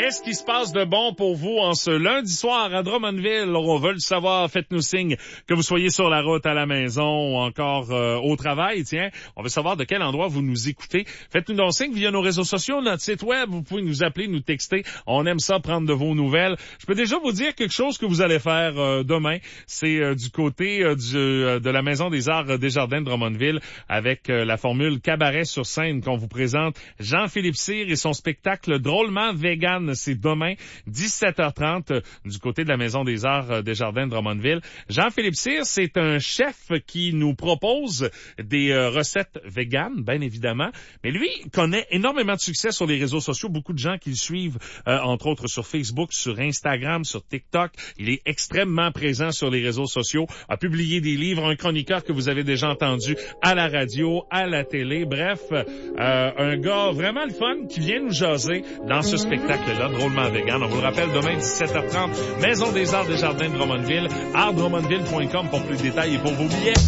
Qu'est-ce qui se passe de bon pour vous en ce lundi soir à Drummondville? On veut le savoir. Faites-nous signe que vous soyez sur la route, à la maison ou encore au travail. Tiens, on veut savoir de quel endroit vous nous écoutez. Faites-nous donc signe via nos réseaux sociaux, notre site web. Vous pouvez nous appeler, nous texter. On aime ça, prendre de vos nouvelles. Je peux déjà vous dire quelque chose que vous allez faire demain. C'est du côté de la Maison des Arts Desjardins de Drummondville avec la formule Cabaret sur scène qu'on vous présente. Jean-Philippe Cyr et son spectacle Drôlement Vegan. C'est demain, 17h30, du côté de la Maison des Arts Desjardins de Drummondville. Jean-Philippe Cyr, c'est un chef qui nous propose des recettes véganes, bien évidemment. Mais lui, connaît énormément de succès sur les réseaux sociaux. Beaucoup de gens qui le suivent, entre autres sur Facebook, sur Instagram, sur TikTok. Il est extrêmement présent sur les réseaux sociaux, a publié des livres, un chroniqueur que vous avez déjà entendu à la radio, à la télé. Bref, un gars vraiment le fun qui vient nous jaser dans ce spectacle-là, Drôlement Vegan. On vous le rappelle, demain, 17h30, Maison des Arts Desjardins de Drummondville, artdrummondville.com pour plus de détails et pour vos billets.